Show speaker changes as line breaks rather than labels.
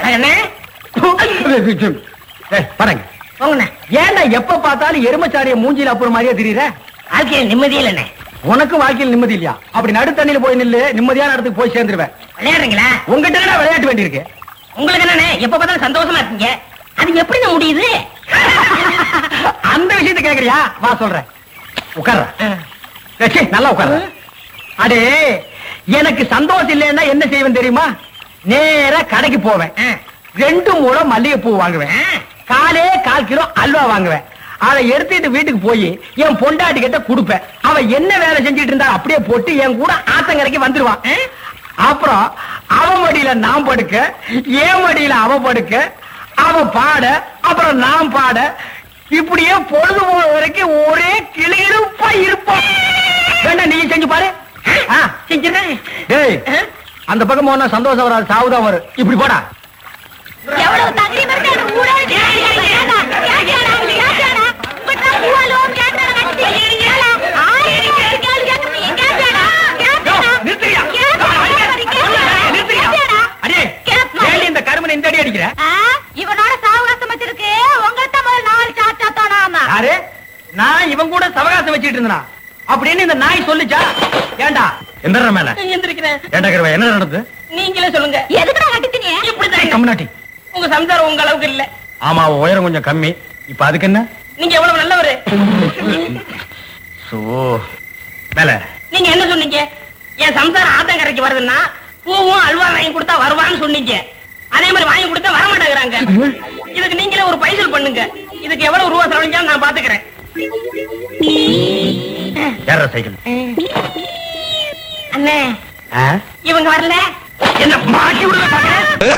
படங்க ஏன்டா எப்ப பார்த்தாலும் எருமச்சாரிய மூஞ்சில அப்புறம் மாதிரியே தெரியுற?
வாழ்க்கையில் நிம்மதி இல்லண்ணே.
உனக்கு வாழ்க்கையில் நிம்மதி இல்லையா? அப்படி நடு தண்ணியில போய் நில்லு, நிம்மதியான இடத்துக்கு போய் சேர்ந்துருவேன்.
விளையாடுறீங்களா?
உங்ககிட்ட விளையாட்டு வேண்டியிருக்கு.
உங்களுக்கு என்னண்ணே எப்ப பார்த்தாலும் சந்தோஷமா இருக்கீங்க, அது எப்படி முடியுது?
அந்த விஷயத்தை கேக்குறியா? வா சொல்றேன். உட்கார்ற நல்லா உட்கார்ற. அடே எனக்கு சந்தோஷம் இல்லைன்னா என்ன செய்வேன் தெரியுமா? நேரா கடைக்கு போவேன், 2 முழம் மல்லிகைப்பூ வாங்குவேன், காலே 1/4 கிலோ அல்வா வாங்குவேன். அதை எடுத்துட்டு வீட்டுக்கு போய் என் பொண்டாட்டி கிட்ட கொடுப்பேன். அவ என்ன வேலை செஞ்சிட்டு இருந்தா அப்படியே போட்டு என் கூட ஆத்தங்கரைக்கு வந்துருவான். அப்புறம் அவ மடியில நான் படுக்க, என் மடியில அவ படுக்க, அவ பாட, அப்புறம் நான் பாட, இப்படியே பொழுது போற வரைக்கும் ஒரே கிளியிருப்பா இருப்போம். வேண்டாம், நீ செஞ்சு பாரு.
செஞ்சிடறேன்.
ஏய், அந்த பக்கம் போனா சந்தோஷம் வராது, சாவுதான் வரும். இப்படி போடா.
எவ்வளவு தகரீம் இருக்கு அந்த ஊரே.
இந்த கருமனை இந்த அடி அடிக்கிற?
இவனோட சாவகாசம் வச்சிருக்கு, உங்கள்கிட்ட முதல் 4 சாத்தானா?
யாரு? நான் இவன் கூட சவகாசம் வச்சிட்டு இருந்தா அப்படின்னு இந்த நாய் சொல்லுச்சா? ஏண்டா எந்திர மேல
எந்திரிக்கிறேன்.
ஏண்டா கருவா, என்ன நடந்தது?
நீங்களே சொல்லுங்க. எதுக்குடா கட்டிட்டீங்க? இப்படிதான்
கம்னாட்டி.
உங்க சம்சாரம் உங்க அளவுக்கு இல்ல.
ஆமா, உயரம் கொஞ்சம் கம்மி. இப்ப அதுக்கு என்ன?
நீங்க எவ்வளவு நல்லவரு.
மேல
நீங்க என்ன சொன்னீங்க? என் சம்சாரம் ஆத்தங்கரைக்கு வருதுன்னா பூவும் அல்வா வாங்கி கொடுத்தா வருவான்னு சொன்னீங்க. அதே மாதிரி வாங்கி கொடுத்தா வர மாட்டேங்கிறாங்க. இதுக்கு நீங்களே ஒரு பைசல் பண்ணுங்க. இதுக்கு எவ்வளவு ரூபா செலவழிஞ்சாலும் நான் பாத்துக்கிறேன்.
சைக்கிள்
அண்ணே, இவங்க வரல.
என்ன மாட்டி விட